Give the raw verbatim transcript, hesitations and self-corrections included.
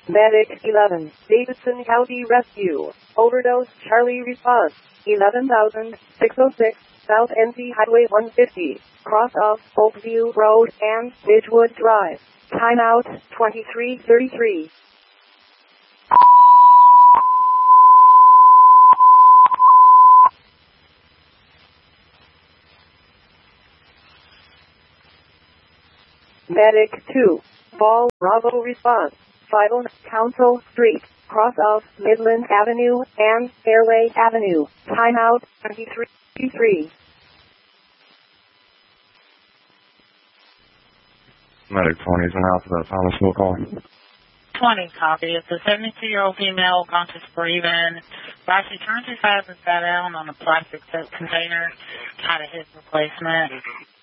Medic eleven, Davidson County Rescue. Overdose Charlie response. eleven thousand six oh six, South N C Highway one fifty, cross of Oakview Road and Ridgewood Drive. Timeout twenty-three thirty-three. Medic two, Ball Bravo response. Vital Council Street, cross of Midland Avenue and Fairway Avenue. Timeout twenty-three thirty-three. Medic twenty is an alphabet. Thomas will call. twenty, copy. It's a seventy-two-year-old female, conscious breathing. While she turned too fast and sat down on a plastic container, had a hip replacement.